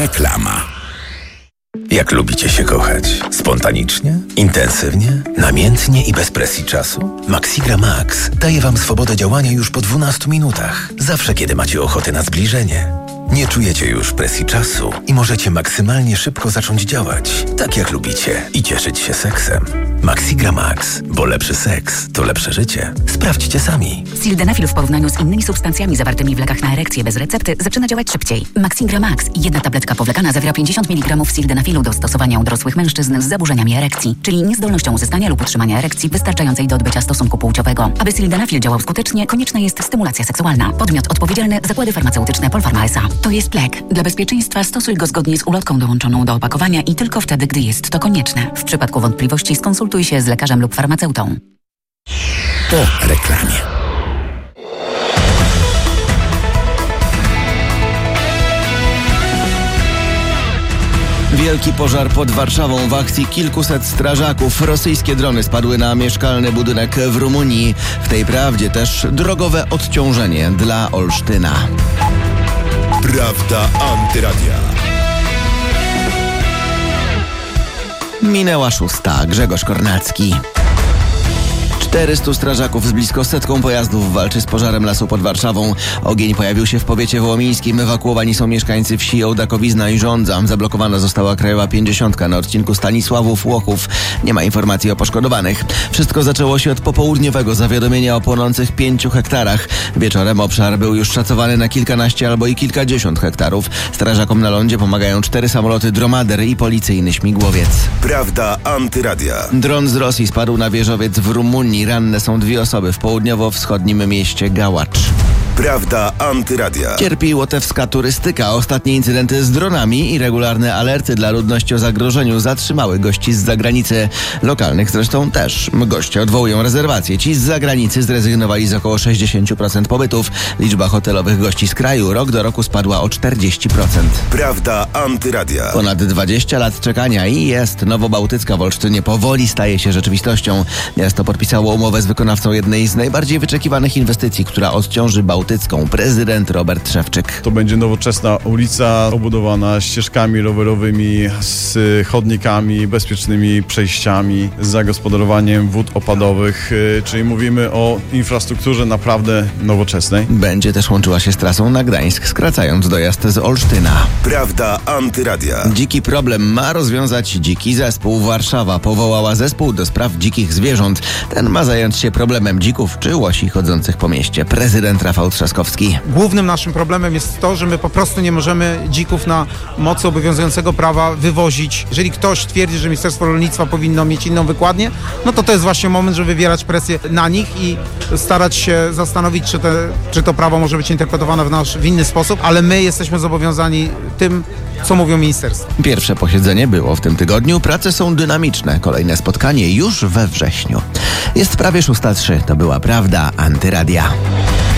Reklama. Jak lubicie się kochać? Spontanicznie? Intensywnie? Namiętnie i bez presji czasu? Maxigra Max daje Wam swobodę działania już po 12 minutach. Zawsze, kiedy macie ochotę na zbliżenie. Nie czujecie już presji czasu i możecie maksymalnie szybko zacząć działać, tak jak lubicie, i cieszyć się seksem. Maxigra Max, bo lepszy seks to lepsze życie. Sprawdźcie sami. Sildenafil w porównaniu z innymi substancjami zawartymi w lekach na erekcję bez recepty zaczyna działać szybciej. Maxigra Max, jedna tabletka powlekana, zawiera 50 mg sildenafilu do stosowania u dorosłych mężczyzn z zaburzeniami erekcji, czyli niezdolnością uzyskania lub utrzymania erekcji wystarczającej do odbycia stosunku płciowego. Aby sildenafil działał skutecznie, konieczna jest stymulacja seksualna. Podmiot odpowiedzialny: Zakłady Farmaceutyczne Polpharma S.A. To jest lek. Dla bezpieczeństwa stosuj go zgodnie z ulotką dołączoną do opakowania i tylko wtedy, gdy jest to konieczne. W przypadku wątpliwości skonsultuj się z lekarzem lub farmaceutą. Po reklamie. Wielki pożar pod Warszawą. W akcji kilkuset strażaków. Rosyjskie drony spadły na mieszkalny budynek w Rumunii. W tej prawdzie też drogowe odciążenie dla Olsztyna. Prawda Antyradia. Minęła 6. Grzegorz Kornacki. 400 strażaków z blisko 100 pojazdów walczy z pożarem lasu pod Warszawą. Ogień pojawił się w powiecie wołomińskim. Ewakuowani są mieszkańcy wsi Ołdakowizna i Żądza. Zablokowana została krajowa 50 na odcinku Stanisławów-Łochów. Nie ma informacji o poszkodowanych. Wszystko zaczęło się od popołudniowego zawiadomienia o płonących 5 hektarach. Wieczorem obszar był już szacowany na kilkanaście albo i kilkadziesiąt hektarów. Strażakom na lądzie pomagają 4 samoloty Dromader i policyjny śmigłowiec. Prawda Antyradia. Dron z Rosji spadł na wieżowiec w Rumunii. Ranne są 2 osoby w południowo-wschodnim mieście Gałacz. Prawda Antyradia. Cierpi łotewska turystyka. Ostatnie incydenty z dronami i regularne alerty dla ludności o zagrożeniu zatrzymały gości z zagranicy. Lokalnych zresztą też. Goście odwołują rezerwacje. Ci z zagranicy zrezygnowali z około 60% pobytów. Liczba hotelowych gości z kraju rok do roku spadła o 40%. Prawda Antyradia. Ponad 20 lat czekania i jest. Nowobałtycka w Olsztynie powoli staje się rzeczywistością. Miasto podpisało umowę z wykonawcą jednej z najbardziej wyczekiwanych inwestycji, która odciąży Bałtycką. Prezydent Robert Szewczyk. To będzie nowoczesna ulica obudowana ścieżkami rowerowymi, z chodnikami, bezpiecznymi przejściami, z zagospodarowaniem wód opadowych, czyli mówimy o infrastrukturze naprawdę nowoczesnej. Będzie też łączyła się z trasą na Gdańsk, skracając dojazd z Olsztyna. Prawda Antyradia. Dziki problem ma rozwiązać dziki zespół. Warszawa powołała zespół do spraw dzikich zwierząt. Ten ma zająć się problemem dzików czy łosi chodzących po mieście. Prezydent Rafał Trzaskowski. Głównym naszym problemem jest to, że my po prostu nie możemy dzików na mocy obowiązującego prawa wywozić. Jeżeli ktoś twierdzi, że Ministerstwo Rolnictwa powinno mieć inną wykładnię, no to jest właśnie moment, żeby wywierać presję na nich i starać się zastanowić, czy to prawo może być interpretowane w inny sposób, ale my jesteśmy zobowiązani tym, co mówią ministerstwa. Pierwsze posiedzenie było w tym tygodniu. Prace są dynamiczne. Kolejne spotkanie już we wrześniu. Jest prawie 6:03. To była Prawda Antyradia.